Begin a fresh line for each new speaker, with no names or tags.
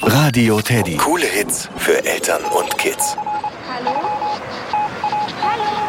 Radio Teddy. Coole Hits für Eltern und Kids.
Hallo? Hallo?